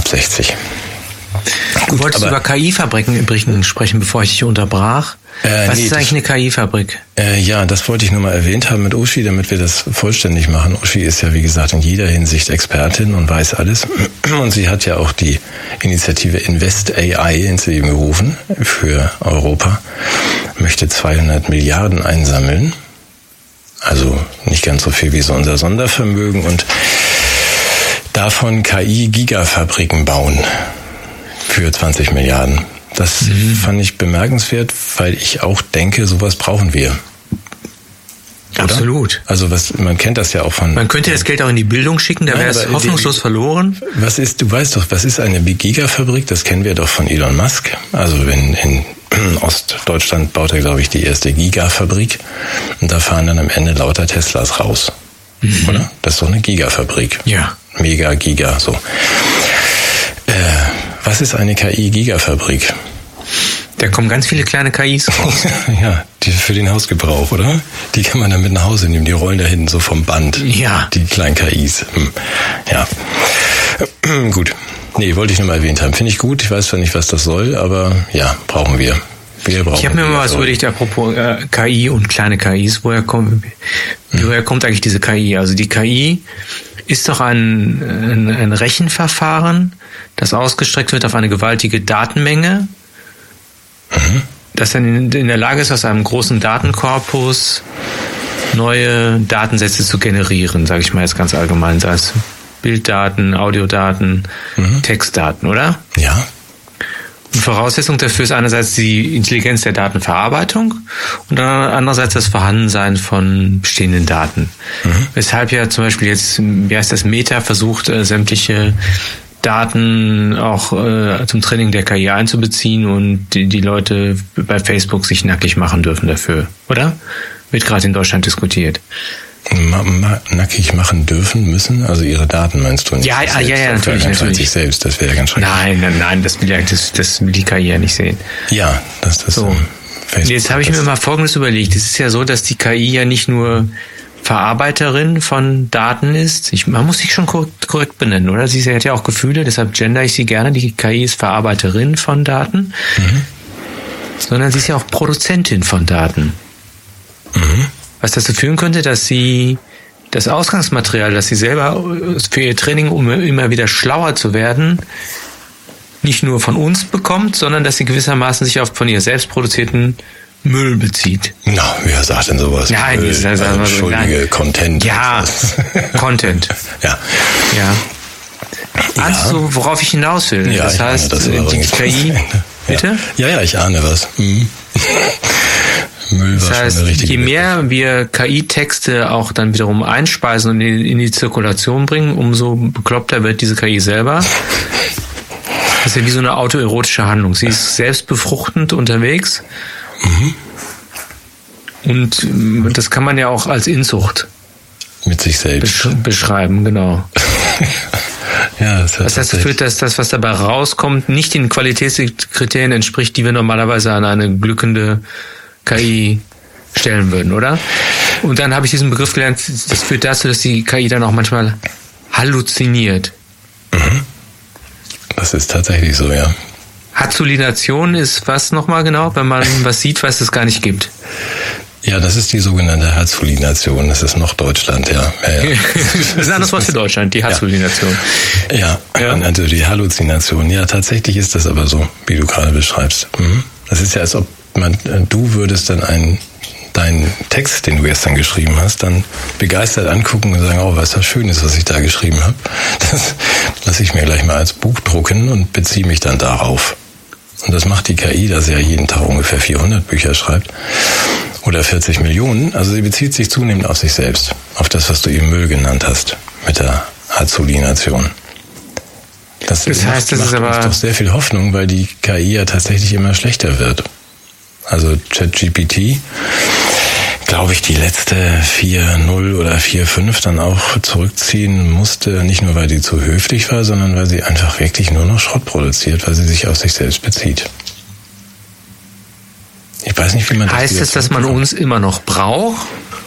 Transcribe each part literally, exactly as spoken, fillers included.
sechzig. Du Gut, wolltest aber, über K I-Fabriken sprechen, bevor ich dich unterbrach. Äh, Was nee, ist eigentlich das, eine K I-Fabrik? Äh, ja, das wollte ich nur mal erwähnt haben mit Uschi, damit wir das vollständig machen. Uschi ist ja, wie gesagt, in jeder Hinsicht Expertin und weiß alles. Und sie hat ja auch die Initiative Invest A I ins Leben gerufen für Europa. Möchte zweihundert Milliarden einsammeln. Also nicht ganz so viel wie so unser Sondervermögen. Und davon K I-Gigafabriken bauen für zwanzig Milliarden. Das mhm. fand ich bemerkenswert, weil ich auch denke, sowas brauchen wir. Oder? Absolut. Also was, man kennt das ja auch von... Man könnte das Geld auch in die Bildung schicken, da wäre es hoffnungslos die, verloren. Was ist, du weißt doch, was ist eine Gigafabrik? Das kennen wir doch von Elon Musk. Also wenn in Ostdeutschland baut er, glaube ich, die erste Gigafabrik. Und da fahren dann am Ende lauter Teslas raus. Mhm. Oder? Das ist doch eine Gigafabrik. Ja. Mega, Giga, so. Äh, was ist eine K I-Gigafabrik? Da kommen ganz viele kleine K Is raus. Ja, die für den Hausgebrauch, oder? Die kann man dann mit nach Hause nehmen. Die rollen da hinten so vom Band. Ja. Die kleinen K Is. Ja. Gut. Nee, wollte ich nur mal erwähnt haben. Finde ich gut. Ich weiß zwar nicht, was das soll, aber ja, brauchen wir. wir brauchen ich habe mir mal was überlegt, apropos äh, K I und kleine K Is. Woher kommt, hm. woher kommt eigentlich diese K I? Also die K I ist doch ein, ein, ein Rechenverfahren, das ausgestreckt wird auf eine gewaltige Datenmenge, mhm. das dann in, in der Lage ist, aus einem großen Datenkorpus neue Datensätze zu generieren, sage ich mal jetzt ganz allgemein, sei es Bilddaten, Audiodaten, mhm. Textdaten, oder? Ja. Und Voraussetzung dafür ist einerseits die Intelligenz der Datenverarbeitung und dann andererseits das Vorhandensein von bestehenden Daten. Mhm. Weshalb ja zum Beispiel jetzt, wie heißt das, Meta versucht, äh, sämtliche Daten auch äh, zum Training der K I einzubeziehen und die, die Leute bei Facebook sich nackig machen dürfen dafür, oder? Wird gerade in Deutschland diskutiert. Ma- ma- nackig machen dürfen müssen? Also ihre Daten meinst du nicht? Ja, ja, ja, ja, natürlich. natürlich. sich selbst, das wäre ja ganz schrecklich. Nein, nein, nein, das will, ja, das, das will die K I ja nicht sehen. Ja, das das so. Facebook. Jetzt habe ich mir mal Folgendes überlegt. Es ist ja so, dass die K I ja nicht nur Verarbeiterin von Daten ist. Ich, man muss sich schon korrekt, korrekt benennen, oder? Sie hat ja auch Gefühle, deshalb gender ich sie gerne. Die K I ist Verarbeiterin von Daten. Mhm. Sondern sie ist ja auch Produzentin von Daten. Mhm. Was dazu führen könnte, dass sie das Ausgangsmaterial, das sie selber für ihr Training, um immer wieder schlauer zu werden, nicht nur von uns bekommt, sondern dass sie gewissermaßen sich auf von ihr selbst produzierten Müll bezieht. Na, wer sagt denn sowas? Nein, Müll, das heißt, also, also, Entschuldige, nein. Content. Ja, Content. Ja. Ja. Ahnst Ja. du, worauf ich hinaus will? Ja, das ich heißt, ahne das die K I... Bitte? Ja, ja, ich ahne was. Mhm. Müll das war heißt, schon eine richtige je mehr wir K I-Texte auch dann wiederum einspeisen und in, in die Zirkulation bringen, umso bekloppter wird diese K I selber. Das ist ja wie so eine autoerotische Handlung. Sie ist selbstbefruchtend unterwegs. Mhm. Und das kann man ja auch als Inzucht mit sich selbst besch- beschreiben, genau. Ja, das, das heißt, das führt, dass das, was dabei rauskommt, nicht den Qualitätskriterien entspricht, die wir normalerweise an eine glückende K I stellen würden, oder? Und dann habe ich diesen Begriff gelernt, das führt dazu, dass die K I dann auch manchmal halluziniert. Mhm. Das ist tatsächlich so, ja. Halluzination ist was nochmal genau, wenn man was sieht, was es gar nicht gibt? Ja, das ist die sogenannte Halluzination. Das ist noch Deutschland, ja. ja, ja. Das ist ein anderes Wort für Deutschland, die Halluzination. Ja, ja, also die Halluzination. Ja, tatsächlich ist das aber so, wie du gerade beschreibst. Das ist ja, als ob man, du würdest dann einen, deinen Text, den du gestern geschrieben hast, dann begeistert angucken und sagen, oh, was das schön ist, was ich da geschrieben habe. Das lasse ich mir gleich mal als Buch drucken und beziehe mich dann darauf. Und das macht die K I, dass sie ja jeden Tag ungefähr vierhundert Bücher schreibt. Oder vierzig Millionen. Also sie bezieht sich zunehmend auf sich selbst. Auf das, was du eben Müll genannt hast. Mit der Halluzination. Das, das heißt, das macht ist aber uns doch sehr viel Hoffnung, weil die K I ja tatsächlich immer schlechter wird. Also ChatGPT, glaube ich, die letzte vier Punkt null oder vier Punkt fünf dann auch zurückziehen musste. Nicht nur, weil die zu höflich war, sondern weil sie einfach wirklich nur noch Schrott produziert, weil sie sich auf sich selbst bezieht. Ich weiß nicht, wie man das heißt es, dass man uns immer noch braucht?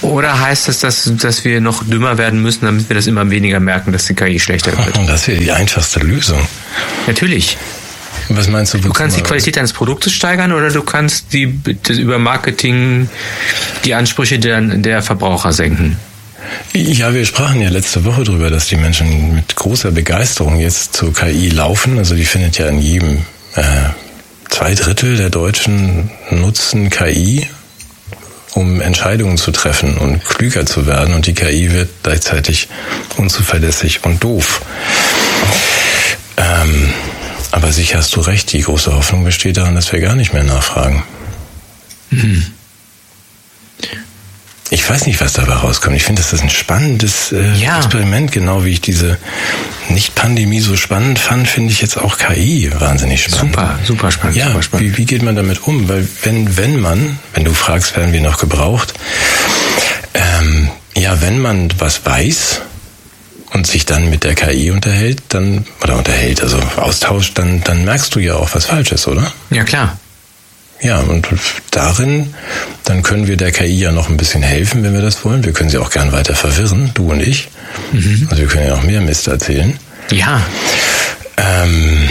Oder heißt das, dass, dass wir noch dümmer werden müssen, damit wir das immer weniger merken, dass die K I schlechter wird? Das wäre die einfachste Lösung. Natürlich. Was meinst du? Du kannst die Qualität deines Produktes steigern oder du kannst die, das über Marketing die Ansprüche der, der Verbraucher senken. Ja, wir sprachen ja letzte Woche drüber, dass die Menschen mit großer Begeisterung jetzt zur K I laufen. Also die findet ja in jedem, äh, zwei Drittel der Deutschen nutzen K I, um Entscheidungen zu treffen und klüger zu werden. Und die K I wird gleichzeitig unzuverlässig und doof. Ähm, aber sicher hast du recht, die große Hoffnung besteht darin, dass wir gar nicht mehr nachfragen. Mhm. Ich weiß nicht, was dabei rauskommt. Ich finde, das ist ein spannendes äh, ja. Experiment. Genau wie ich diese Nicht-Pandemie so spannend fand, finde ich jetzt auch K I wahnsinnig spannend. Super, super spannend. Ja, super spannend. Wie, wie geht man damit um? Weil wenn, wenn man, wenn du fragst, werden wir noch gebraucht, ähm, ja, wenn man was weiß und sich dann mit der K I unterhält, dann, oder unterhält, also austauscht, dann, dann merkst du ja auch, was falsch ist, oder? Ja, klar. Ja, und darin, dann können wir der K I ja noch ein bisschen helfen, wenn wir das wollen. Wir können sie auch gern weiter verwirren, du und ich. Mhm. Also wir können ja auch mehr Mist erzählen. Ja. Ähm,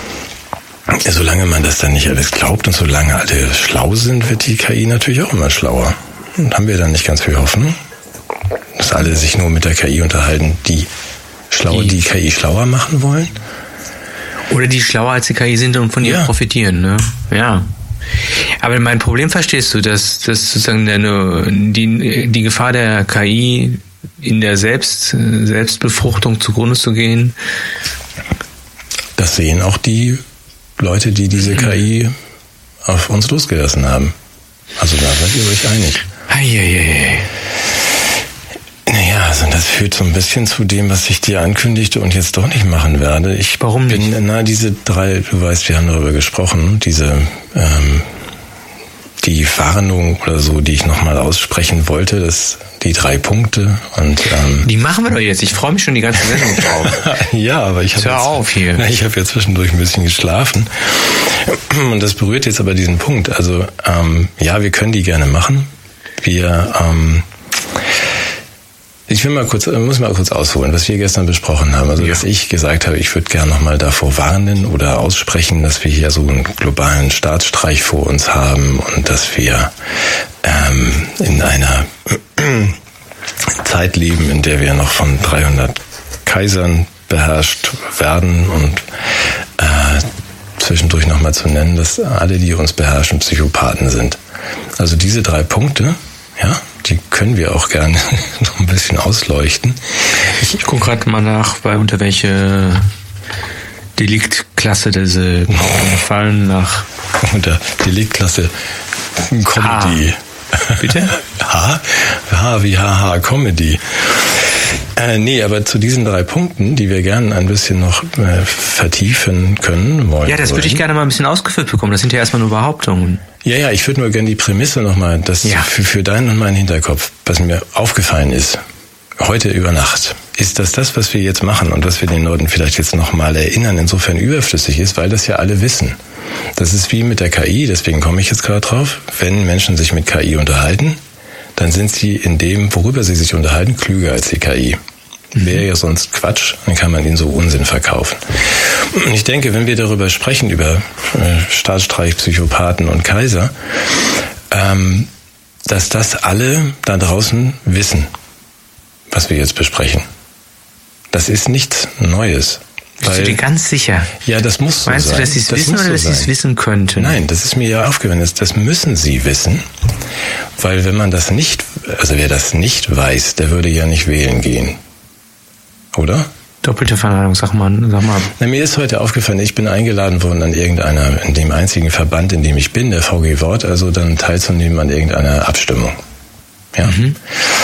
solange man das dann nicht alles glaubt und solange alle schlau sind, wird die K I natürlich auch immer schlauer. Und haben wir dann nicht ganz viel Hoffnung, dass alle sich nur mit der K I unterhalten, die, schlau, die, die K I schlauer machen wollen? Oder die schlauer als die K I sind und von ihr ja. profitieren, ne? Ja. Aber mein Problem verstehst du, dass, dass sozusagen eine, die, die Gefahr der K I in der Selbst, Selbstbefruchtung zugrunde zu gehen? Das sehen auch die Leute, die diese K I auf uns losgelassen haben. Also da seid ihr euch einig. Eieiei. Naja, also das führt so ein bisschen zu dem, was ich dir ankündigte und jetzt doch nicht machen werde. Ich Warum nicht? bin, na, diese drei, du weißt, wir haben darüber gesprochen, diese, ähm, die Warnung oder so, die ich nochmal aussprechen wollte, das, die drei Punkte und, ähm, die machen wir doch jetzt. Ich freue mich schon die ganze Sendung drauf. Ja, aber ich habe Hör auf hier. Na, ich habe ja zwischendurch ein bisschen geschlafen und das berührt jetzt aber diesen Punkt. Also, ähm, ja, wir können die gerne machen. Wir, ähm, Ich will mal kurz, muss mal kurz ausholen, was wir gestern besprochen haben. Also, ja. dass ich gesagt habe, ich würde gerne nochmal davor warnen oder aussprechen, dass wir hier so einen globalen Staatsstreich vor uns haben und dass wir ähm, in einer Zeit leben, in der wir noch von dreihundert Kaisern beherrscht werden und äh, zwischendurch nochmal zu nennen, dass alle, die uns beherrschen, Psychopathen sind. Also diese drei Punkte, ja, die können wir auch gerne noch ein bisschen ausleuchten. Ich, ich gucke gerade mal nach, bei unter welche Deliktklasse diese fallen nach. Unter Deliktklasse Comedy. H. Bitte? H? H wie H H Comedy. Äh, nee, aber zu diesen drei Punkten, die wir gerne ein bisschen noch äh, vertiefen können wollen. Ja, das würde ich gerne mal ein bisschen ausgeführt bekommen. Das sind ja erstmal nur Behauptungen. Ja, ja, ich würde nur gerne die Prämisse nochmal, das ja. für, für deinen und meinen Hinterkopf, was mir aufgefallen ist, heute über Nacht, ist, dass das, was wir jetzt machen und was wir den Leuten vielleicht jetzt nochmal erinnern, insofern überflüssig ist, weil das ja alle wissen. Das ist wie mit der K I, deswegen komme ich jetzt gerade drauf. Wenn Menschen sich mit K I unterhalten, dann sind sie in dem, worüber sie sich unterhalten, klüger als die K I. Mhm. Wäre ja sonst Quatsch, dann kann man ihnen so Unsinn verkaufen. Und ich denke, wenn wir darüber sprechen, über äh, Staatsstreich, Psychopathen und Kaiser, ähm, dass das alle da draußen wissen, was wir jetzt besprechen. Das ist nichts Neues. Bist du dir ganz sicher? Ja, das muss so Meinst sein. Meinst du, dass sie es wissen oder dass sie es wissen könnten? Nein, das ist mir ja aufgefallen. Das müssen sie wissen. Weil wenn man das nicht, also wer das nicht weiß, der würde ja nicht wählen gehen. Oder? Doppelte Verneinung, sag mal. Sag mal. Na, mir ist heute aufgefallen, ich bin eingeladen worden an irgendeiner, in dem einzigen Verband, in dem ich bin, der V G Wort, also dann teilzunehmen an irgendeiner Abstimmung. Ja. Mhm.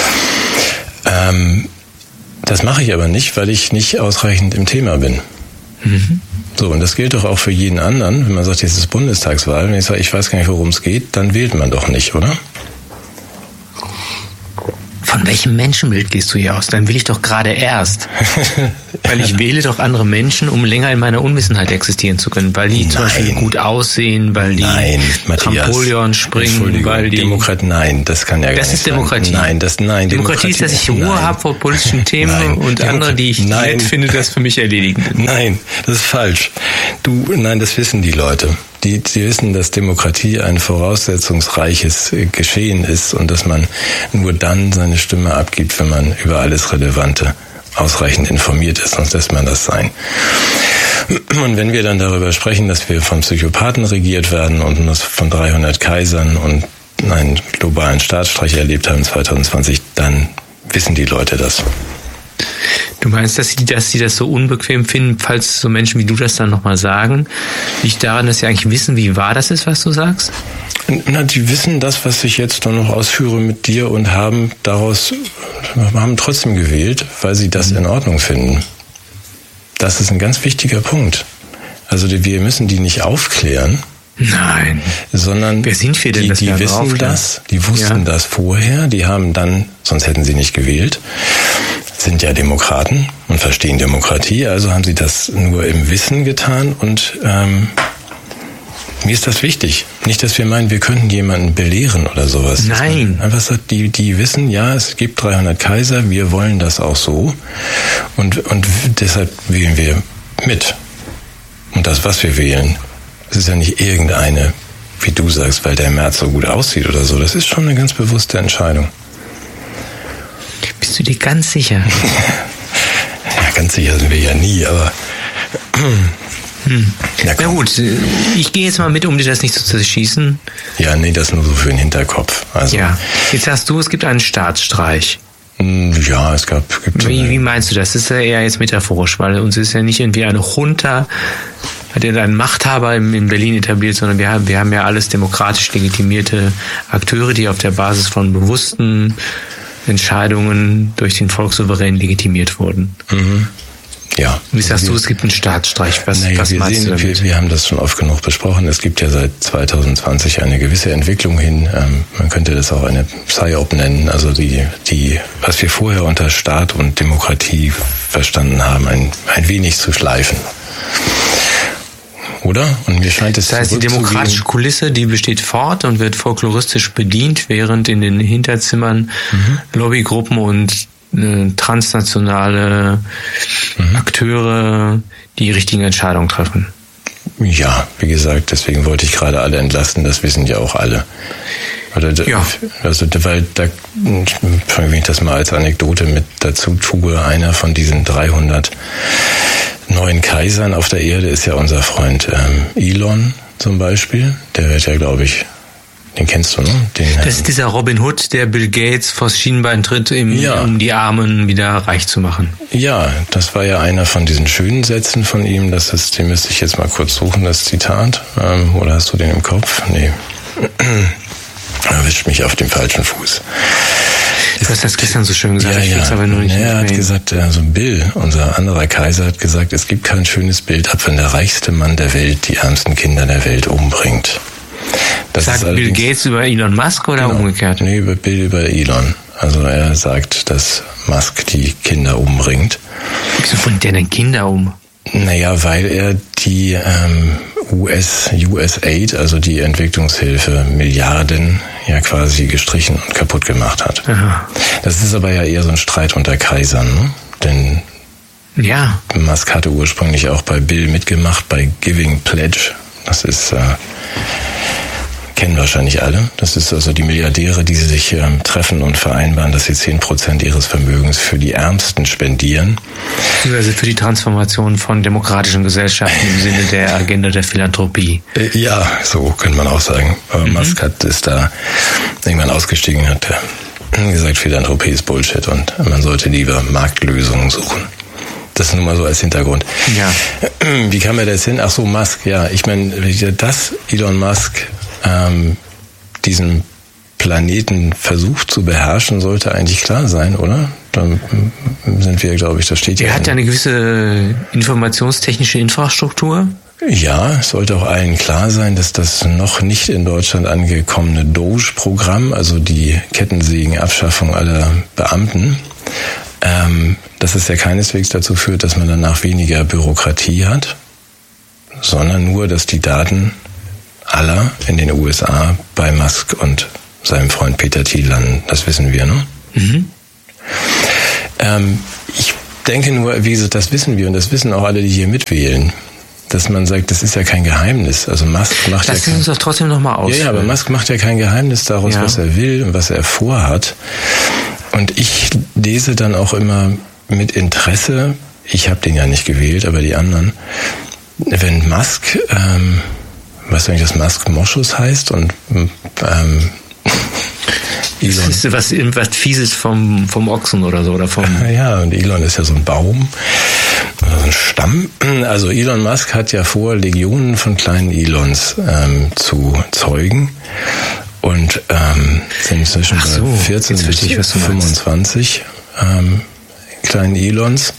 Ähm, das mache ich aber nicht, weil ich nicht ausreichend im Thema bin. Mhm. So, und das gilt doch auch für jeden anderen. Wenn man sagt, jetzt ist Bundestagswahl, wenn ich sage, ich weiß gar nicht, worum es geht, dann wählt man doch nicht, oder? Von welchem Menschenbild gehst du hier aus? Dann will ich doch gerade erst. Weil ich wähle doch andere Menschen, um länger in meiner Unwissenheit existieren zu können. Weil die Nein. zum Beispiel gut aussehen, weil die Nein, Trampolion springen, weil die... Demokrat, nein, das kann ja gar das nicht ist Demokratie. sein. Nein, das, nein, Demokratie, Demokratie ist, dass ich Ruhe habe vor politischen Themen nein. und Demo- andere, die ich nein. nett finde, das für mich erledigen. Nein, das ist falsch. Du, nein, das wissen die Leute. Die, die wissen, dass Demokratie ein voraussetzungsreiches Geschehen ist und dass man nur dann seine Stimme abgibt, wenn man über alles Relevante ausreichend informiert ist, sonst lässt man das sein. Und wenn wir dann darüber sprechen, dass wir von Psychopathen regiert werden und von dreihundert Kaisern und einen globalen Staatsstreich erlebt haben zwanzig zwanzig, dann wissen die Leute das. Du meinst, dass sie, dass sie das so unbequem finden, falls so Menschen wie du das dann nochmal sagen? Liegt daran, dass sie eigentlich wissen, wie wahr das ist, was du sagst? Na, die wissen das, was ich jetzt noch ausführe mit dir und haben daraus, haben trotzdem gewählt, weil sie das in Ordnung finden. Das ist ein ganz wichtiger Punkt. Also wir müssen die nicht aufklären. Nein. Sondern wer sind wir denn, die, dass die wir wissen aufklären? das, die wussten ja. das vorher, die haben dann, sonst hätten sie nicht gewählt, sind ja Demokraten und verstehen Demokratie, also haben sie das nur im Wissen getan und ähm, mir ist das wichtig. Nicht, dass wir meinen, wir könnten jemanden belehren oder sowas. Nein. Einfach sagt, die, die wissen, ja, es gibt dreihundert Kaiser, wir wollen das auch so und, und deshalb wählen wir mit. Und das, was wir wählen, das ist ja nicht irgendeine, wie du sagst, weil der Merz so gut aussieht oder so. Das ist schon eine ganz bewusste Entscheidung. Bist du dir ganz sicher? Ja, ganz sicher sind wir ja nie, aber... Hm. Na, Na gut, ich gehe jetzt mal mit, um dir das nicht zu zerschießen. Ja, nee, das nur so für den Hinterkopf. Also, ja, jetzt sagst du, es gibt einen Staatsstreich. Ja, es gab... Gibt wie, wie meinst du das? Das ist ja eher jetzt metaphorisch, weil uns ist ja nicht irgendwie eine Junta, hat ja einen Machthaber in Berlin etabliert, sondern wir haben, wir haben ja alles demokratisch legitimierte Akteure, die auf der Basis von bewussten Entscheidungen durch den Volkssouverän legitimiert wurden. Mhm. Ja. Wie sagst wir, du, es gibt einen Staatsstreich? Was, naja, was wir meinst sehen, du damit? Wir, wir haben das schon oft genug besprochen. Es gibt ja seit zwanzig zwanzig eine gewisse Entwicklung hin. Ähm, man könnte das auch eine Psyop nennen. Also die, die, was wir vorher unter Staat und Demokratie verstanden haben, ein, ein wenig zu schleifen. Oder? Und mir scheint es das heißt, die demokratische Kulisse, die besteht fort und wird folkloristisch bedient, während in den Hinterzimmern mhm. Lobbygruppen und äh, transnationale mhm. Akteure die richtigen Entscheidungen treffen. Ja, wie gesagt, deswegen wollte ich gerade alle entlasten, das wissen ja auch alle. Oder, ja. Also, weil da, wenn ich das mal als Anekdote mit dazu tue, einer von diesen dreihundert neuen Kaisern auf der Erde ist ja unser Freund ähm, Elon zum Beispiel. Der wird ja, glaube ich, den kennst du, ne? Den, das ist dieser Robin Hood, der Bill Gates vors Schienbein tritt, im, ja. um die Armen wieder reich zu machen. Ja, das war ja einer von diesen schönen Sätzen von ihm. Das ist, den müsste ich jetzt mal kurz suchen, das Zitat. Ähm, oder hast du den im Kopf? Nee. Erwischt mich auf dem falschen Fuß. Du hast das gestern so schön gesagt, ja, ich ja. aber nur nicht. Ja, er hat gesagt, also Bill, unser anderer Kaiser, hat gesagt, es gibt kein schönes Bild ab, wenn der reichste Mann der Welt die ärmsten Kinder der Welt umbringt. Das sagt Bill Gates über Elon Musk oder genau, umgekehrt? Nee, über Bill über Elon. Also er sagt, dass Musk die Kinder umbringt. Wieso bringt der denn Kinder um? Naja, weil er die ähm, U S, U S Aid, also die Entwicklungshilfe, Milliarden ja quasi gestrichen und kaputt gemacht hat. Aha. Das ist aber ja eher so ein Streit unter Kaisern, ne? Denn ja. Musk hatte ursprünglich auch bei Bill mitgemacht, bei Giving Pledge. Das ist, äh, kennen wahrscheinlich alle. Das ist also die Milliardäre, die sich ähm, treffen und vereinbaren, dass sie zehn Prozent ihres Vermögens für die Ärmsten spendieren. Also für die Transformation von demokratischen Gesellschaften im Sinne der Agenda der Philanthropie. Äh, ja, so könnte man auch sagen. Aber mhm. Musk hat ist da irgendwann ausgestiegen, hat er gesagt, Philanthropie ist Bullshit und man sollte lieber Marktlösungen suchen. Das nur mal so als Hintergrund. Ja. Wie kam er das hin? Ach so, Musk, ja. Ich meine, dass Elon Musk ähm, diesen Planeten versucht zu beherrschen, sollte eigentlich klar sein, oder? Dann sind wir, glaube ich, das steht ja. Er hat ja eine gewisse informationstechnische Infrastruktur. Ja, es sollte auch allen klar sein, dass das noch nicht in Deutschland angekommene Doge-Programm, also die Kettensägen-Abschaffung aller Beamten, ähm, dass es ja keineswegs dazu führt, dass man danach weniger Bürokratie hat, sondern nur, dass die Daten aller in den U S A bei Musk und seinem Freund Peter Thiel landen. Das wissen wir, ne? Mhm. Ähm, ich denke nur, wie gesagt, das wissen wir und das wissen auch alle, die hier mitwählen. Dass man sagt, das ist ja kein Geheimnis. Also Musk macht Lass ja kein, uns doch trotzdem nochmal aus. Ja, ja, aber Musk macht ja kein Geheimnis daraus, ja. was er will und was er vorhat. Und ich lese dann auch immer mit Interesse, ich habe den ja nicht gewählt, aber die anderen, wenn Musk, ähm, weißt du eigentlich, dass Musk Moschus heißt und ähm, Elon. Das ist was, was Fieses vom, vom Ochsen oder so. Oder vom ja, und Elon ist ja so ein Baum, so ein Stamm. Also Elon Musk hat ja vor, Legionen von kleinen Elons ähm, zu zeugen. Und ähm, sind inzwischen so, bei vierzehn bis fünfundzwanzig ähm, kleinen Elons.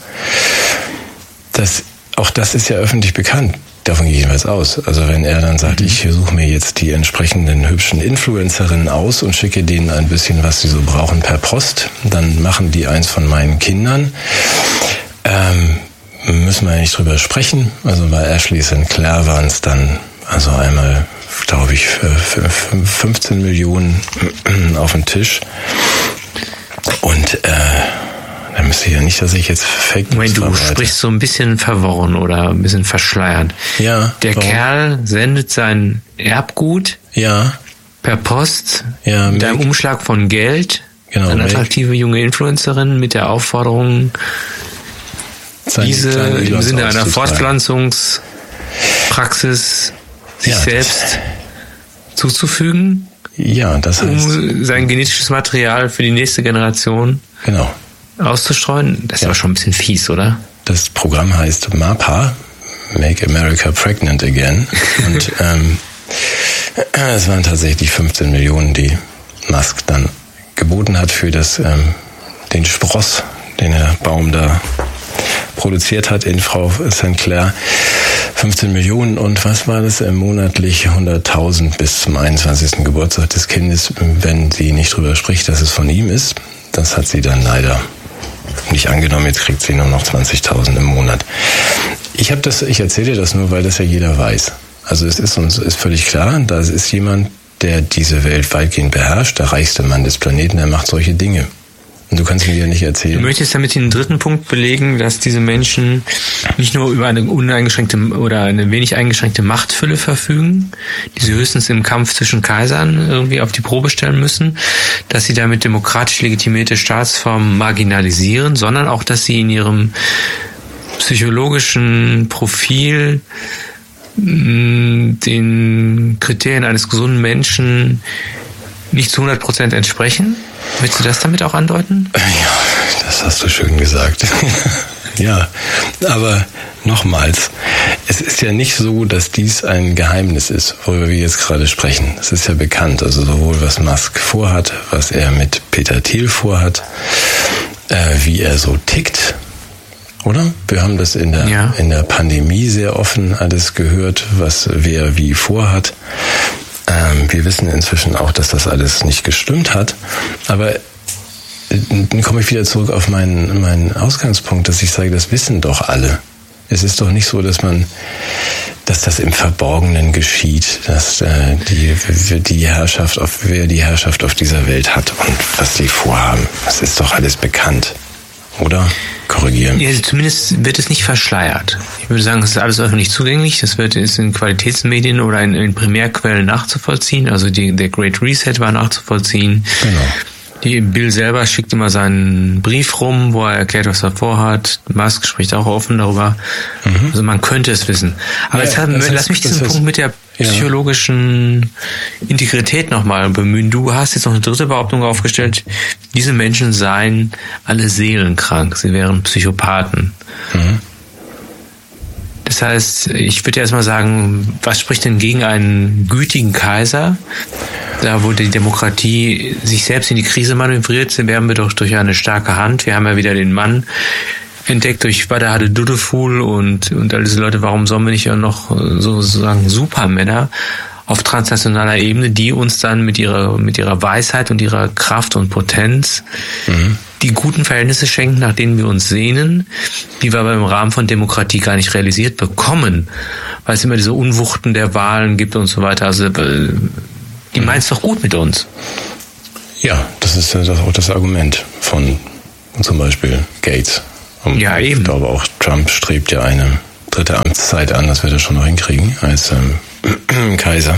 Das, auch das ist ja öffentlich bekannt. Davon gehe ich jedenfalls aus. Also wenn er dann sagt, mhm. ich suche mir jetzt die entsprechenden hübschen Influencerinnen aus und schicke denen ein bisschen, was sie so brauchen, per Post, dann machen die eins von meinen Kindern. Ähm, müssen wir ja nicht drüber sprechen. Also bei Ashley Sinclair waren es dann also einmal, glaube ich, für fünfzehn Millionen auf den Tisch. Und äh, da müsste ich ja nicht, dass ich jetzt Fake News Du verbreite. Sprichst so ein bisschen verworren oder ein bisschen verschleiert. Ja. Der warum? Kerl sendet sein Erbgut ja. per Post ja, mit einem Umschlag von Geld genau, an attraktive junge Influencerin mit der Aufforderung, Seine diese im Sinne einer Fortpflanzungspraxis sich ja, selbst zuzufügen. Ja, das heißt, um sein genetisches Material für die nächste Generation genau. auszustreuen. Das ist ja. aber schon ein bisschen fies, oder? Das Programm heißt MAPA, Make America Pregnant Again. Und ähm, es waren tatsächlich fünfzehn Millionen, die Musk dann geboten hat für das, ähm, den Spross, den der Baum da produziert hat in Frau Sinclair. fünfzehn Millionen und was war das? Monatlich hunderttausend bis zum einundzwanzigsten Geburtstag des Kindes, wenn sie nicht drüber spricht, dass es von ihm ist. Das hat sie dann leider nicht angenommen. Jetzt kriegt sie nur noch zwanzigtausend im Monat. Ich habe das, ich erzähle dir das nur, weil das ja jeder weiß. Also es ist uns ist völlig klar, da ist jemand, der diese Welt weitgehend beherrscht, der reichste Mann des Planeten, der macht solche Dinge. Und du kannst mir ja nicht erzählen. Du möchtest damit den dritten Punkt belegen, dass diese Menschen nicht nur über eine uneingeschränkte oder eine wenig eingeschränkte Machtfülle verfügen, die sie höchstens im Kampf zwischen Kaisern irgendwie auf die Probe stellen müssen, dass sie damit demokratisch legitimierte Staatsformen marginalisieren, sondern auch, dass sie in ihrem psychologischen Profil mh, den Kriterien eines gesunden Menschen nicht zu hundert Prozent entsprechen. Willst du das damit auch andeuten? Ja, das hast du schön gesagt. Ja, aber nochmals, es ist ja nicht so, dass dies ein Geheimnis ist, worüber wir jetzt gerade sprechen. Es ist ja bekannt, also sowohl was Musk vorhat, was er mit Peter Thiel vorhat, äh, wie er so tickt, oder? Wir haben das in der, ja. in der Pandemie sehr offen alles gehört, was wer wie vorhat. Wir wissen inzwischen auch, dass das alles nicht gestimmt hat. Aber dann komme ich wieder zurück auf meinen, meinen Ausgangspunkt, dass ich sage, das wissen doch alle. Es ist doch nicht so, dass man, dass das im Verborgenen geschieht, dass äh, die, die Herrschaft auf, wer die Herrschaft auf dieser Welt hat und was sie vorhaben. Das ist doch alles bekannt. Oder? Korrigieren. Ja, zumindest wird es nicht verschleiert. Ich würde sagen, es ist alles öffentlich zugänglich. Das wird ist in Qualitätsmedien oder in, in Primärquellen nachzuvollziehen. Also die, der Great Reset war nachzuvollziehen. Genau. Die Bill selber schickt immer seinen Brief rum, wo er erklärt, was er vorhat. Musk spricht auch offen darüber. Mhm. Also man könnte es wissen. Aber ja, jetzt haben, lass heißt, mich diesen Punkt mit der psychologischen ja. Integrität nochmal bemühen. Du hast jetzt noch eine dritte Behauptung aufgestellt. Diese Menschen seien alle seelenkrank. Sie wären Psychopathen. Mhm. Das heißt, ich würde erstmal sagen, was spricht denn gegen einen gütigen Kaiser? Da, wo die Demokratie sich selbst in die Krise manövriert, werden wir doch durch eine starke Hand. Wir haben ja wieder den Mann entdeckt durch Badahade Duddeful und, und all diese Leute, warum sollen wir nicht auch noch sozusagen Supermänner auf transnationaler Ebene, die uns dann mit ihrer, mit ihrer Weisheit und ihrer Kraft und Potenz mhm. die guten Verhältnisse schenken, nach denen wir uns sehnen, die wir aber im Rahmen von Demokratie gar nicht realisiert bekommen, weil es immer diese Unwuchten der Wahlen gibt und so weiter. Also die meinen es doch gut mit uns. Ja, das ist ja auch das Argument von zum Beispiel Gates. Und ja, eben. Ich glaube auch, Trump strebt ja eine dritte Amtszeit an, das wird er schon noch hinkriegen, als ähm, Kaiser.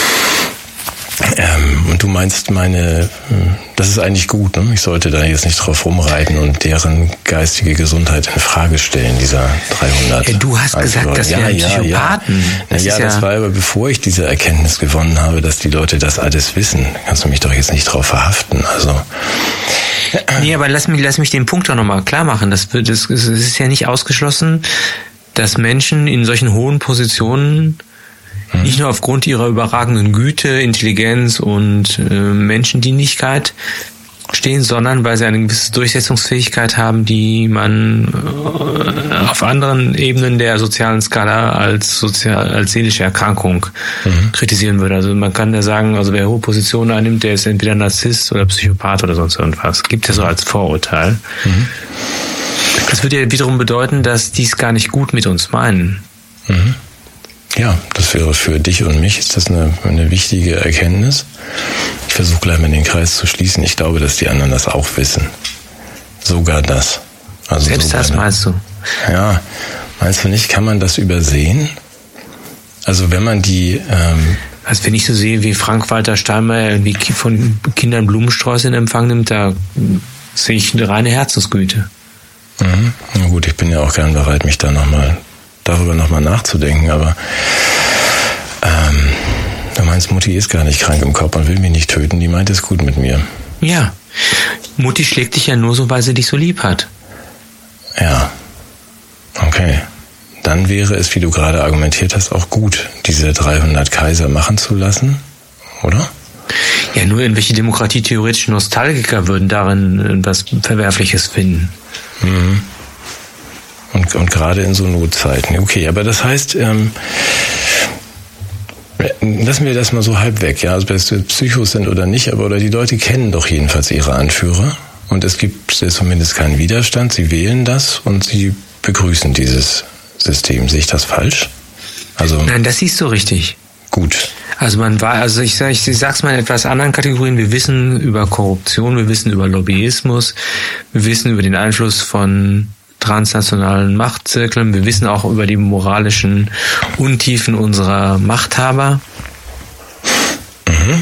Ähm, und du meinst, meine, das ist eigentlich gut, ne? Ich sollte da jetzt nicht drauf rumreiten und deren geistige Gesundheit in Frage stellen, dieser dreihundert. Ja, du hast also, gesagt, das wären ja, Psychopathen. Ja, das, ja, das ja war aber bevor ich diese Erkenntnis gewonnen habe, dass die Leute das alles wissen. Kannst du mich doch jetzt nicht drauf verhaften, also. Nee, aber lass mich, lass mich den Punkt doch nochmal klar machen. Das, wird, das, das ist ja nicht ausgeschlossen, dass Menschen in solchen hohen Positionen hm. nicht nur aufgrund ihrer überragenden Güte, Intelligenz und äh, Menschendienlichkeit stehen, sondern weil sie eine gewisse Durchsetzungsfähigkeit haben, die man äh, auf anderen Ebenen der sozialen Skala als sozial, als seelische Erkrankung mhm. kritisieren würde. Also man kann ja sagen, also wer hohe Positionen einnimmt, der ist entweder Narzisst oder Psychopath oder sonst irgendwas. Gibt es so als Vorurteil. Mhm. Das würde ja wiederum bedeuten, dass die es gar nicht gut mit uns meinen. Mhm. Ja, das wäre für dich und mich ist das eine, eine wichtige Erkenntnis. Ich versuche gleich mal den Kreis zu schließen. Ich glaube, dass die anderen das auch wissen. Sogar das. Also Selbst das eine, meinst du? Ja, meinst du nicht, kann man das übersehen? Also wenn man die... Ähm, also wenn ich so sehe, wie Frank-Walter Steinmeier irgendwie von Kindern Blumensträuße in Empfang nimmt, da sehe ich eine reine Herzensgüte. Mhm. Na gut, ich bin ja auch gern bereit, mich da nochmal darüber nochmal nachzudenken, aber ähm, du meinst, Mutti ist gar nicht krank im Kopf und will mich nicht töten, die meint es gut mit mir. Ja, Mutti schlägt dich ja nur so, weil sie dich so lieb hat. Ja, okay. Dann wäre es, wie du gerade argumentiert hast, auch gut, diese dreihundert Kaiser machen zu lassen, oder? Ja, nur irgendwelche demokratietheoretischen Nostalgiker würden darin etwas Verwerfliches finden. Mhm. Und, und gerade in so Notzeiten. Okay, aber das heißt, ähm, lassen wir das mal so halb weg, ja, also ob es Psychos sind oder nicht, aber oder die Leute kennen doch jedenfalls ihre Anführer und es gibt zumindest keinen Widerstand, sie wählen das und sie begrüßen dieses System. Sehe ich das falsch? Also nein, das siehst du richtig. Gut. Also man war, also ich, ich, ich sag's mal in etwas anderen Kategorien, wir wissen über Korruption, wir wissen über Lobbyismus, wir wissen über den Einfluss von transnationalen Machtzirkeln, wir wissen auch über die moralischen Untiefen unserer Machthaber. Mhm.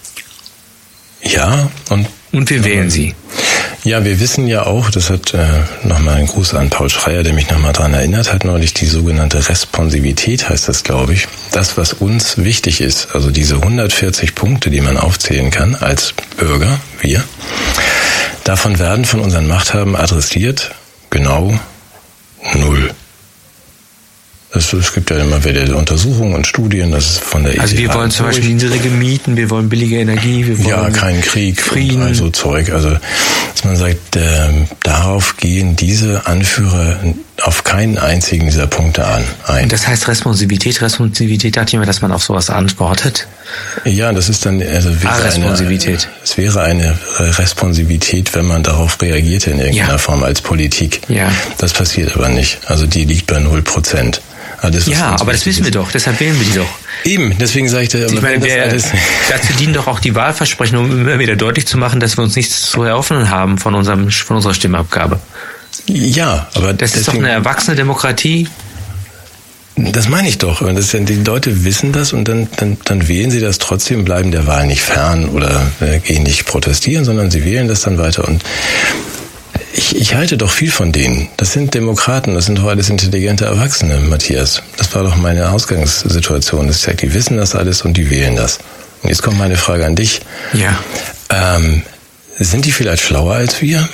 Ja, und und wir wählen sie. Ja, wir wissen ja auch, das hat äh, nochmal ein Gruß an Paul Schreier, der mich nochmal dran erinnert hat, neulich die sogenannte Responsivität heißt das, glaube ich. Das, was uns wichtig ist, also diese hundertvierzig Punkte, die man aufzählen kann als Bürger, wir, davon werden von unseren Machthabern adressiert, genau null. Es, es gibt ja immer wieder Untersuchungen und Studien, das ist von der E T H. Also wir wollen zum Beispiel niedrige Mieten, wir wollen billige Energie, wir wollen ja keinen Krieg, Frieden. Und all so Zeug. Also dass man sagt, äh, darauf gehen diese Anführer auf keinen einzigen dieser Punkte an. Ein. Und das heißt Responsivität. Responsivität hat jemand, dass man auf sowas antwortet? Ja, das ist dann also wäre ah, Responsivität. Eine, es wäre eine Responsivität, wenn man darauf reagierte in irgendeiner ja. Form als Politik. Ja. Das passiert aber nicht. Also die liegt bei null Prozent. Das ja, aber das wissen wir doch, deshalb wählen wir die doch. Eben, deswegen sage ich dir, ich meine, wir, dazu dienen doch auch die Wahlversprechen, um immer wieder deutlich zu machen, dass wir uns nichts zu erhoffen haben von unserem von unserer Stimmabgabe. Ja, aber das deswegen, ist doch eine erwachsene Demokratie. Das meine ich doch. Und das, die Leute wissen das und dann, dann, dann wählen sie das trotzdem, bleiben der Wahl nicht fern oder äh, gehen nicht protestieren, sondern sie wählen das dann weiter und Ich, ich halte doch viel von denen. Das sind Demokraten, das sind doch alles intelligente Erwachsene, Matthias. Das war doch meine Ausgangssituation. Das zeigt, die wissen das alles und die wählen das. Und jetzt kommt meine Frage an dich. Ja. Ähm, sind die vielleicht schlauer als wir?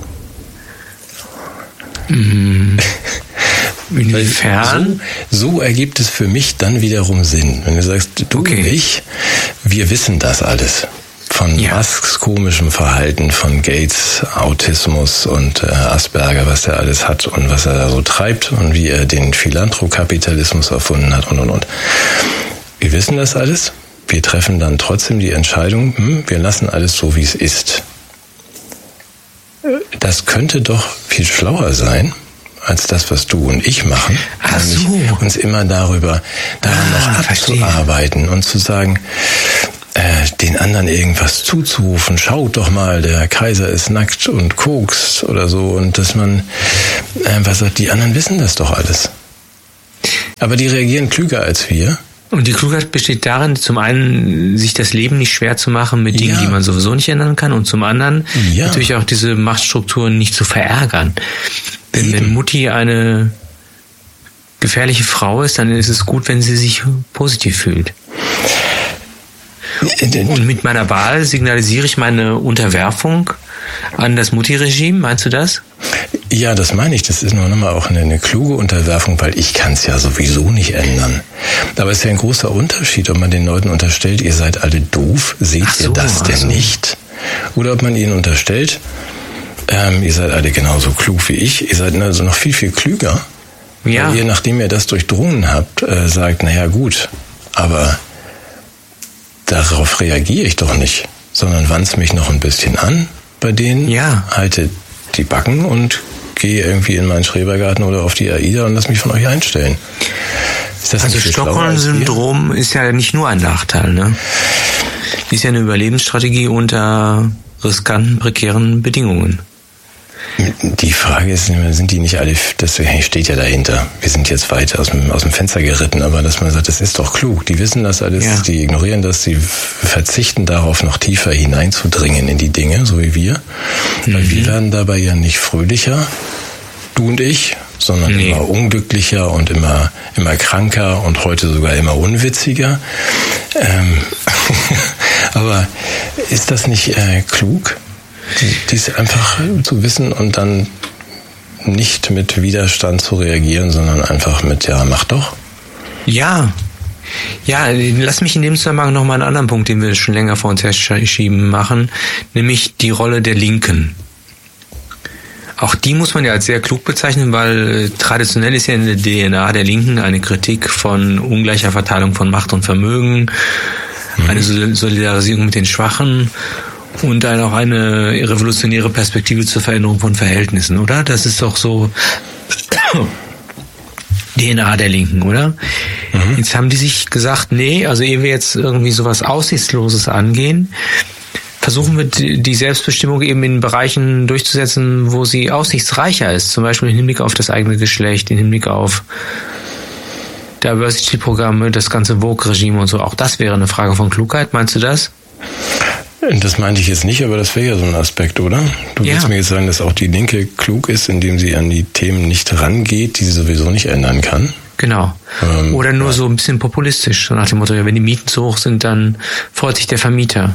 Mhm. Inwiefern? So, so ergibt es für mich dann wiederum Sinn. Wenn du sagst, du okay. und ich, wir wissen das alles. von Ja. Musks komischem Verhalten, von Gates Autismus und äh, Asperger, was der alles hat und was er da so treibt und wie er den Philanthrokapitalismus erfunden hat und und und. Wir wissen das alles. Wir treffen dann trotzdem die Entscheidung, hm, wir lassen alles so, wie es ist. Das könnte doch viel schlauer sein, als das, was du und ich machen. Ach so. Nämlich uns immer darüber, daran Ah, noch verstehe. abzuarbeiten und zu sagen, äh, den anderen irgendwas zuzurufen, schaut doch mal, der Kaiser ist nackt und kokst oder so, und dass man einfach sagt, die anderen wissen das doch alles. Aber die reagieren klüger als wir. Und die Klugheit besteht darin, zum einen sich das Leben nicht schwer zu machen mit Dingen, Ja. die man sowieso nicht ändern kann, und zum anderen Ja. natürlich auch diese Machtstrukturen nicht zu verärgern. Denn wenn Mutti eine gefährliche Frau ist, dann ist es gut, wenn sie sich positiv fühlt. Und mit meiner Wahl signalisiere ich meine Unterwerfung an das Mutti-Regime, meinst du das? Ja, das meine ich. Das ist nur nochmal auch eine, eine kluge Unterwerfung, weil ich kann es ja sowieso nicht ändern. Aber es ist ja ein großer Unterschied, ob man den Leuten unterstellt, ihr seid alle doof, seht Ach so, ihr das denn ach so. nicht? Oder ob man ihnen unterstellt, ähm, ihr seid alle genauso klug wie ich, ihr seid also noch viel, viel klüger. Ja. Weil ihr, nachdem ihr das durchdrungen habt, äh, sagt, naja gut, aber darauf reagiere ich doch nicht, sondern wanz mich noch ein bisschen an bei denen, Ja. halte die Backen und gehe irgendwie in meinen Schrebergarten oder auf die AIDA und lass mich von euch einstellen. Ist das Also nicht viel schlauer als wir? Stockholm-Syndrom ist ja nicht nur ein Nachteil, ne? Ist ja eine Überlebensstrategie unter riskanten, prekären Bedingungen. Die Frage ist, sind die nicht alle, das steht ja dahinter. Wir sind jetzt weit aus dem, aus dem Fenster geritten, aber dass man sagt, das ist doch klug. Die wissen das alles, Ja. die ignorieren das, die verzichten darauf, noch tiefer hineinzudringen in die Dinge, so wie wir. Weil wir werden dabei ja nicht fröhlicher, du und ich, sondern Nee. immer unglücklicher und immer, immer kranker und heute sogar immer unwitziger. Ähm, aber ist das nicht äh, klug? Dies einfach zu wissen und dann nicht mit Widerstand zu reagieren, sondern einfach mit, ja, mach doch. Ja. Ja, lass mich in dem Zusammenhang nochmal einen anderen Punkt, den wir schon länger vor uns herschieben, machen, nämlich die Rolle der Linken. Auch die muss man ja als sehr klug bezeichnen, weil äh, traditionell ist ja in der D N A der Linken eine Kritik von ungleicher Verteilung von Macht und Vermögen, mhm. eine Solidarisierung mit den Schwachen und dann auch eine revolutionäre Perspektive zur Veränderung von Verhältnissen, oder? Das ist doch so D N A der Linken, oder? Mhm. Jetzt haben die sich gesagt, nee, also ehe wir jetzt irgendwie sowas Aussichtsloses angehen, versuchen wir die Selbstbestimmung eben in Bereichen durchzusetzen, wo sie aussichtsreicher ist. Zum Beispiel im Hinblick auf das eigene Geschlecht, im Hinblick auf Diversity-Programme, das ganze Vogue-Regime und so. Auch das wäre eine Frage von Klugheit. Meinst du das? Das meinte ich jetzt nicht, aber das wäre ja so ein Aspekt, oder? Du Ja. willst mir jetzt sagen, dass auch die Linke klug ist, indem sie an die Themen nicht rangeht, die sie sowieso nicht ändern kann? Genau. Ähm, Oder nur ja. so ein bisschen populistisch, so nach dem Motto, ja, wenn die Mieten zu hoch sind, dann freut sich der Vermieter.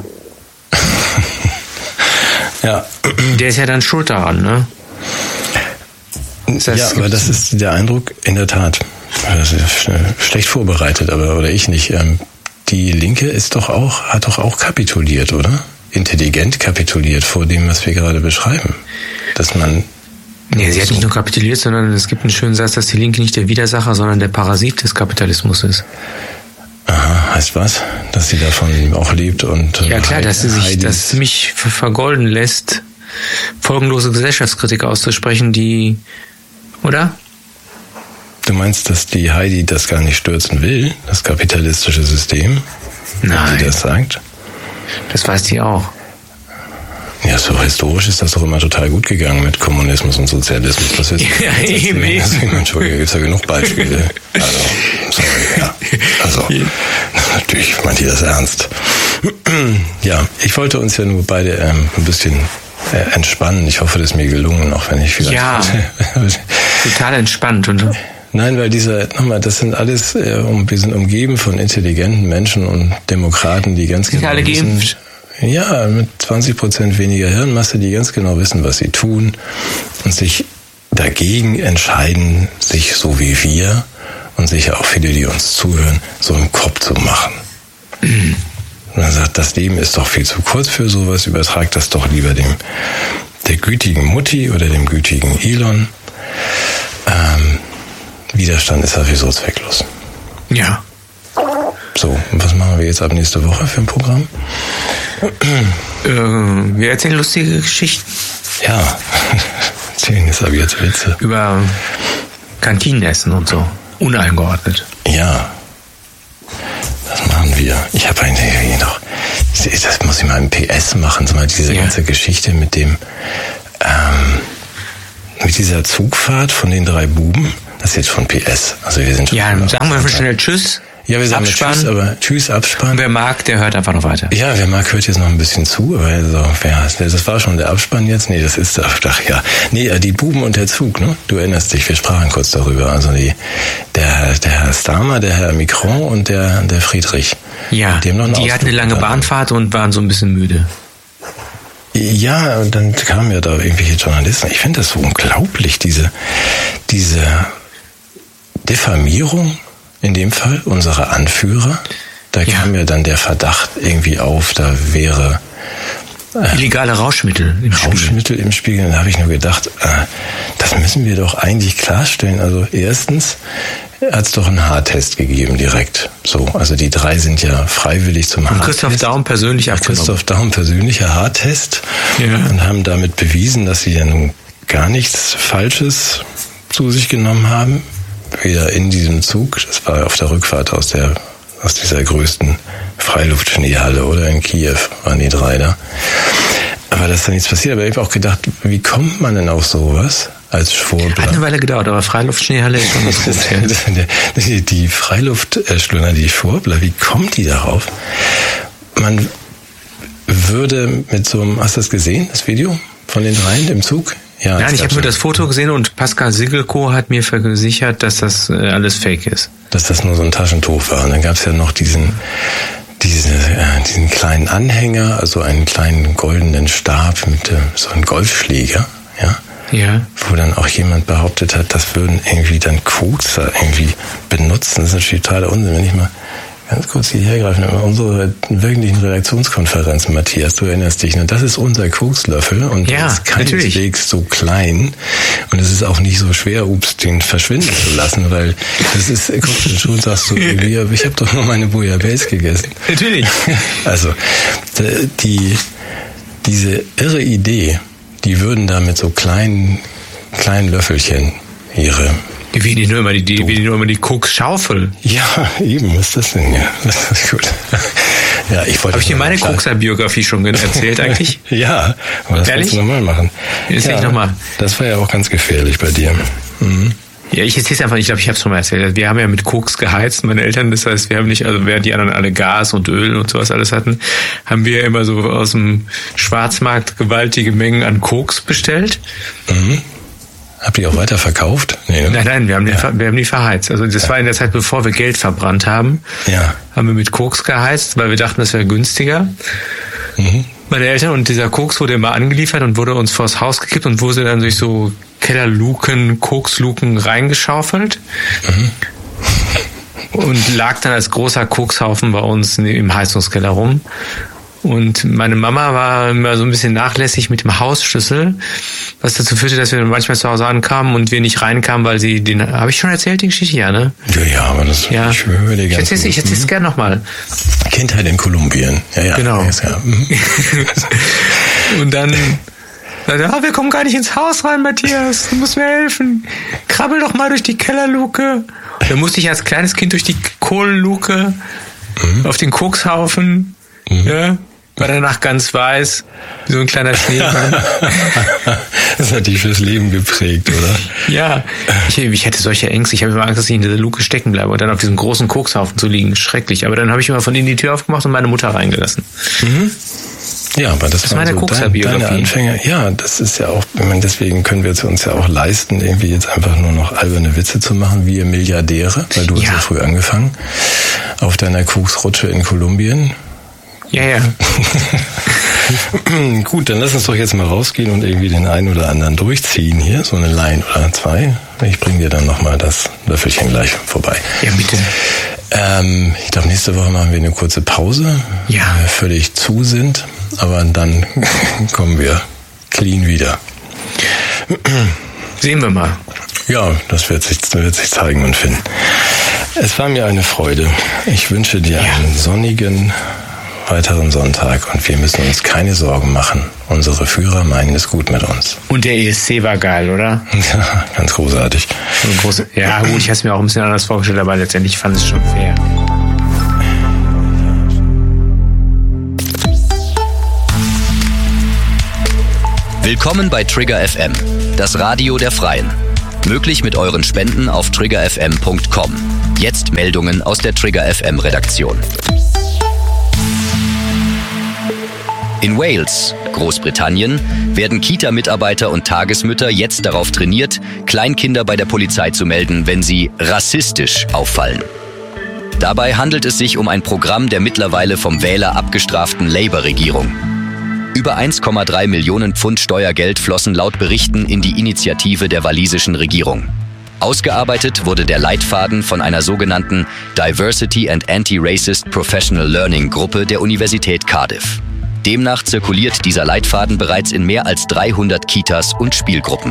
Ja. Der ist ja dann schuld daran, ne? Das heißt, Ja, aber das ist der Eindruck, in der Tat. Das ist schlecht vorbereitet, aber oder ich nicht. Ähm, Die Linke ist doch auch, hat doch auch kapituliert, oder? Intelligent kapituliert vor dem, was wir gerade beschreiben. Dass man. Nee, sie hat nicht nur kapituliert, sondern es gibt einen schönen Satz, dass die Linke nicht der Widersacher, sondern der Parasit des Kapitalismus ist. Aha, heißt was? Dass sie davon auch lebt und. Ja klar, dass sie sich Heidis- das ziemlich ver- vergolden lässt, folgenlose Gesellschaftskritik auszusprechen, die, oder? Du meinst, dass die Heidi das gar nicht stürzen will, das kapitalistische System? Wenn Nein. sie das sagt? Das weiß die auch. Ja, so historisch ist das doch immer total gut gegangen mit Kommunismus und Sozialismus. Das ist, Ja, eben, eben. Entschuldigung, gibt es ja genug Beispiele. Also, sorry, ja. Also, natürlich meint ihr das ernst. Ja, ich wollte uns ja nur beide ähm, ein bisschen äh, entspannen. Ich hoffe, das ist mir gelungen, auch wenn ich vielleicht... Ja. Total entspannt und Nein, weil dieser, nochmal, das sind alles, äh, um, wir sind umgeben von intelligenten Menschen und Demokraten, die ganz Sind genau alle wissen, geimpft? ja, mit zwanzig Prozent weniger Hirnmasse, die ganz genau wissen, was sie tun und sich dagegen entscheiden, sich so wie wir und sicher auch viele, die uns zuhören, so einen Kopf zu machen. Und er sagt, das Leben ist doch viel zu kurz für sowas, übertragt das doch lieber dem der gütigen Mutti oder dem gütigen Elon. Ähm, Widerstand ist sowieso zwecklos. Ja. So, und was machen wir jetzt ab nächste Woche für ein Programm? Äh, wir erzählen lustige Geschichten. Ja, erzählen jetzt aber jetzt Witze. Über Kantinenessen und so. Uneingeordnet. Ja. Das machen wir. Ich habe eine hier noch. Das muss ich mal im P S machen, so mal diese ja. ganze Geschichte mit dem, ähm, mit dieser Zugfahrt von den drei Buben. Das ist jetzt schon P S. Also wir sind schon. Ja, dann sagen wir einfach schnell Tschüss. Ja, wir sagen Tschüss, aber Tschüss, Abspann. Wer mag, der hört einfach noch weiter. Ja, wer mag, hört jetzt noch ein bisschen zu. Also, wer, das war schon der Abspann jetzt? Nee, das ist der, ach ja. Nee, die Buben und der Zug, ne? Du erinnerst dich, wir sprachen kurz darüber. Also die, der, der Herr Stamer, der Herr Micron und der, der Friedrich. Ja, die, noch die hatten eine lange Bahnfahrt und waren so ein bisschen müde. Ja, und dann kamen ja da irgendwelche Journalisten. Ich finde das so unglaublich, diese, diese Diffamierung. In dem Fall unsere Anführer. Da ja. kam ja dann der Verdacht irgendwie auf, da wäre äh, illegale Rauschmittel im Rauschmittel Spiegel. im Spiegel. Und da habe ich nur gedacht, äh, das müssen wir doch eigentlich klarstellen. Also erstens hat es doch einen Haartest gegeben direkt. So, also die drei sind ja freiwillig zum Haartest. Und Christoph Daum persönlich abgenommen. Christoph Daum persönlicher Haartest ja. und haben damit bewiesen, dass sie ja nun gar nichts Falsches zu sich genommen haben. Wieder in diesem Zug, das war auf der Rückfahrt aus der aus dieser größten Freiluftschneehalle oder in Kiew waren die drei da. Aber dass da nichts passiert, aber ich habe auch gedacht, wie kommt man denn auf sowas als Schwurbler? Hat eine Weile gedauert, aber Freiluftschneehalle ist schon was Gutes. Die, die Freiluftschlunner, die Schwurbler, wie kommt die darauf? Man würde mit so einem, hast du das gesehen, das Video von den dreien im Zug? Ja, Nein, ich habe nur das Foto gesehen und Pascal Sigelko hat mir versichert, dass das äh, alles fake ist. Dass das nur so ein Taschentuch war. Und dann gab es ja noch diesen, diese, äh, diesen kleinen Anhänger, also einen kleinen goldenen Stab mit äh, so einem Golfschläger, ja? Ja. Wo dann auch jemand behauptet hat, das würden irgendwie dann Kokser irgendwie benutzen. Das ist natürlich totaler Unsinn, wenn ich mal ganz kurz hierher greifen, unsere wöchentlichen Redaktionskonferenzen, Matthias, du erinnerst dich, ne? Das ist unser Kokslöffel und ja, der ist keineswegs so klein und es ist auch nicht so schwer, ups, den verschwinden zu lassen, weil das ist, guck, schon sagst du, ich habe doch nur meine Bouillabaisse gegessen. Natürlich. Also, die, diese irre Idee, die würden da mit so kleinen, kleinen Löffelchen ihre Die wählen die nur immer die, die, die, nur immer die Koksschaufel. Ja, eben, was ist das denn? Ja, das ist gut. Ja, ich wollte. Habe ich dir meine Kokser-Biografie schon erzählt eigentlich? Ja, aber das wolltest du nochmal machen. Das ja, ich nochmal. Das war ja auch ganz gefährlich bei dir. Mhm. Ja, ich erzähle es einfach nicht, ich glaube, ich habe es schon mal erzählt. Wir haben ja mit Koks geheizt, meine Eltern, das heißt, wir haben nicht, also während die anderen alle Gas und Öl und sowas alles hatten, haben wir immer so aus dem Schwarzmarkt gewaltige Mengen an Koks bestellt. Mhm. Habt ihr auch weiter verkauft? Nee, ne? Nein, nein, wir haben, ja. den, wir haben die verheizt. Also das ja. war in der Zeit, bevor wir Geld verbrannt haben. Ja. Haben wir mit Koks geheizt, weil wir dachten, das wäre günstiger. Mhm. Meine Eltern, und dieser Koks wurde immer angeliefert und wurde uns vors Haus gekippt und wurde dann durch so Kellerluken, Koksluken reingeschaufelt. Mhm. Und lag dann als großer Kokshaufen bei uns im Heizungskeller rum. Und meine Mama war immer so ein bisschen nachlässig mit dem Hausschlüssel, was dazu führte, dass wir manchmal zu Hause ankamen und wir nicht reinkamen, weil sie den, habe ich schon erzählt, die Geschichte, ja, ne? Ja, ja, aber das, ja. ich höre dir ganz Ich erzähle es gerne nochmal. Kindheit in Kolumbien. Ja, ja. Genau. Ja. Und dann, ja, wir kommen gar nicht ins Haus rein, Matthias, du musst mir helfen. Krabbel doch mal durch die Kellerluke. Da musste ich als kleines Kind durch die Kohlenluke mhm. auf den Kokshaufen. Mhm. Ja, war danach ganz weiß, wie so ein kleiner Schneemann. Das hat dich fürs Leben geprägt, oder? Ja, ich, ich hätte solche Ängste. Ich habe immer Angst, dass ich in dieser Luke stecken bleibe und dann auf diesem großen Kokshaufen zu liegen. Schrecklich. Aber dann habe ich immer von innen die Tür aufgemacht und meine Mutter reingelassen. Mhm. Ja, aber das, das war meine so dein, deine Anfänge. Ja, das ist ja auch, ich meine, deswegen können wir es uns ja auch leisten, irgendwie jetzt einfach nur noch alberne Witze zu machen, wie ihr Milliardäre, weil du ja. hast ja früh angefangen, auf deiner Koksrutsche in Kolumbien. Ja, ja. Gut, dann lass uns doch jetzt mal rausgehen und irgendwie den einen oder anderen durchziehen hier, so eine Line oder zwei. Ich bringe dir dann nochmal das Löffelchen gleich vorbei. Ja, bitte. Ähm, ich glaube, nächste Woche machen wir eine kurze Pause, ja. weil wir völlig zu sind, aber dann kommen wir clean wieder. Sehen wir mal. Ja, das wird sich, wird sich zeigen und finden. Es war mir eine Freude. Ich wünsche dir ja. einen sonnigen weiteren Sonntag und wir müssen uns keine Sorgen machen. Unsere Führer meinen es gut mit uns. Und der E S C war geil, oder? Ja, ganz großartig. Groß, ja gut, ich habe es mir auch ein bisschen anders vorgestellt, aber letztendlich fand ich es schon fair. Willkommen bei Trigger F M, das Radio der Freien. Möglich mit euren Spenden auf trigger f m punkt com. Jetzt Meldungen aus der Trigger F M Redaktion. In Wales, Großbritannien, werden Kita-Mitarbeiter und Tagesmütter jetzt darauf trainiert, Kleinkinder bei der Polizei zu melden, wenn sie rassistisch auffallen. Dabei handelt es sich um ein Programm der mittlerweile vom Wähler abgestraften Labour-Regierung. Über eins Komma drei Millionen Pfund Steuergeld flossen laut Berichten in die Initiative der walisischen Regierung. Ausgearbeitet wurde der Leitfaden von einer sogenannten Diversity and Anti-Racist Professional Learning Gruppe der Universität Cardiff. Demnach zirkuliert dieser Leitfaden bereits in mehr als dreihundert Kitas und Spielgruppen.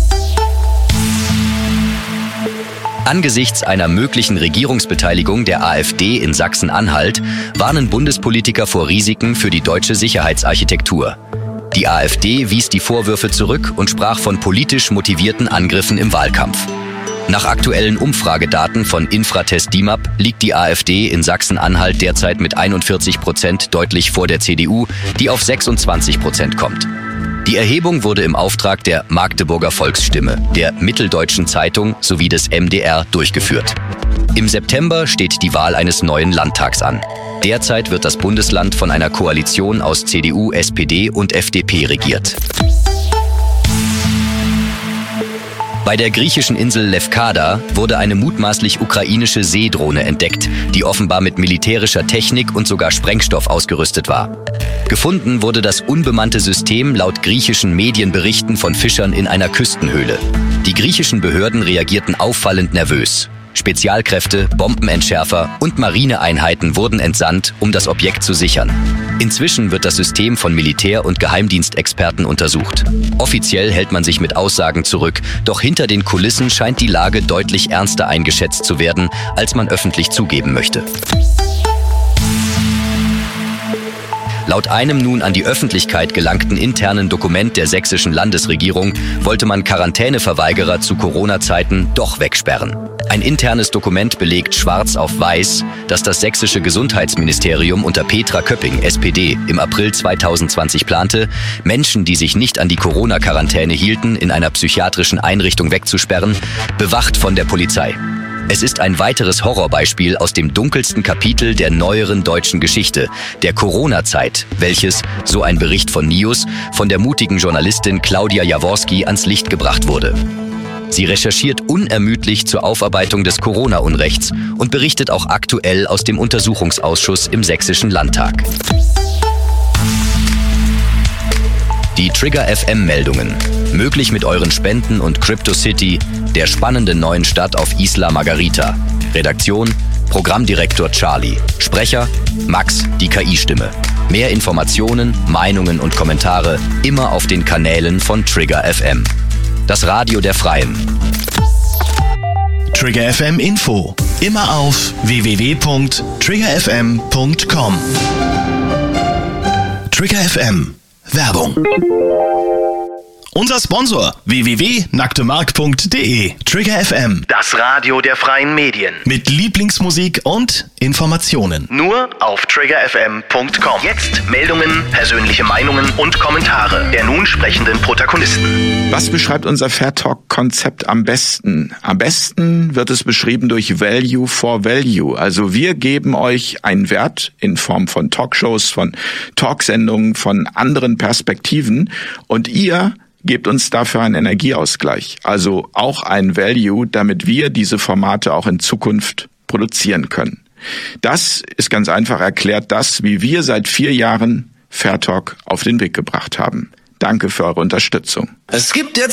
Angesichts einer möglichen Regierungsbeteiligung der AfD in Sachsen-Anhalt warnen Bundespolitiker vor Risiken für die deutsche Sicherheitsarchitektur. Die AfD wies die Vorwürfe zurück und sprach von politisch motivierten Angriffen im Wahlkampf. Nach aktuellen Umfragedaten von Infratest D I M A P liegt die AfD in Sachsen-Anhalt derzeit mit einundvierzig Prozent deutlich vor der C D U, die auf sechsundzwanzig Prozent kommt. Die Erhebung wurde im Auftrag der Magdeburger Volksstimme, der Mitteldeutschen Zeitung sowie des M D R durchgeführt. Im September steht die Wahl eines neuen Landtags an. Derzeit wird das Bundesland von einer Koalition aus C D U, S P D und F D P regiert. Bei der griechischen Insel Lefkada wurde eine mutmaßlich ukrainische Seedrohne entdeckt, die offenbar mit militärischer Technik und sogar Sprengstoff ausgerüstet war. Gefunden wurde das unbemannte System laut griechischen Medienberichten von Fischern in einer Küstenhöhle. Die griechischen Behörden reagierten auffallend nervös. Spezialkräfte, Bombenentschärfer und Marineeinheiten wurden entsandt, um das Objekt zu sichern. Inzwischen wird das System von Militär- und Geheimdienstexperten untersucht. Offiziell hält man sich mit Aussagen zurück, doch hinter den Kulissen scheint die Lage deutlich ernster eingeschätzt zu werden, als man öffentlich zugeben möchte. Laut einem nun an die Öffentlichkeit gelangten internen Dokument der sächsischen Landesregierung wollte man Quarantäneverweigerer zu Corona-Zeiten doch wegsperren. Ein internes Dokument belegt schwarz auf weiß, dass das sächsische Gesundheitsministerium unter Petra Köpping, S P D, im April zweitausendzwanzig plante, Menschen, die sich nicht an die Corona-Quarantäne hielten, in einer psychiatrischen Einrichtung wegzusperren, bewacht von der Polizei. Es ist ein weiteres Horrorbeispiel aus dem dunkelsten Kapitel der neueren deutschen Geschichte, der Corona-Zeit, welches, so ein Bericht von Nius, von der mutigen Journalistin Claudia Jaworski ans Licht gebracht wurde. Sie recherchiert unermüdlich zur Aufarbeitung des Corona-Unrechts und berichtet auch aktuell aus dem Untersuchungsausschuss im Sächsischen Landtag. Die Trigger F M-Meldungen. Möglich mit euren Spenden und CryptoCity, der spannenden neuen Stadt auf Isla Margarita. Redaktion, Programmdirektor Charlie. Sprecher, Max, die K I-Stimme. Mehr Informationen, Meinungen und Kommentare immer auf den Kanälen von Trigger F M. Das Radio der Freien. Trigger F M Info. Immer auf w w w punkt trigger f m punkt com. Trigger F M. Werbung. Unser Sponsor w w w punkt nacktemark punkt d e. Trigger F M. Das Radio der freien Medien. Mit Lieblingsmusik und Informationen. Nur auf trigger f m punkt com. Jetzt Meldungen, persönliche Meinungen und Kommentare der nun sprechenden Protagonisten. Was beschreibt unser Fair Talk-Konzept am besten? Am besten wird es beschrieben durch Value for Value. Also wir geben euch einen Wert in Form von Talkshows, von Talksendungen, von anderen Perspektiven und ihr gebt uns dafür einen Energieausgleich, also auch ein Value, damit wir diese Formate auch in Zukunft produzieren können. Das ist ganz einfach erklärt das, wie wir seit vier Jahren Fair Talk auf den Weg gebracht haben. Danke für eure Unterstützung. Es gibt jetzt